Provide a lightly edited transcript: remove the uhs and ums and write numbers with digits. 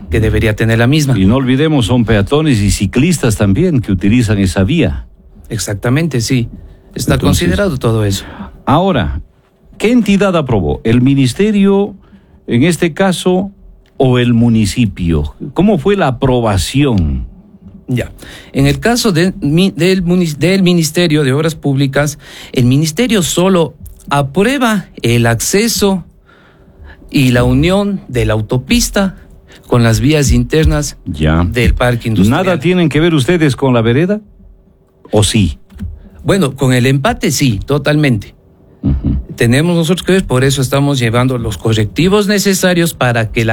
que debería tener la misma. Y no olvidemos, son peatones y ciclistas también que utilizan esa vía. Exactamente, sí. Está Entonces, considerado todo eso. Ahora, ¿qué entidad aprobó? ¿El ministerio, en este caso, o el municipio? ¿Cómo fue la aprobación? Ya. En el caso del Ministerio de Obras Públicas, el ministerio solo aprueba el acceso y la unión de la autopista con las vías internas del parque industrial. ¿Nada tienen que ver ustedes con la vereda? ¿O sí? Bueno, con el empate sí, totalmente. Tenemos nosotros que ver, por eso estamos llevando los correctivos necesarios para que la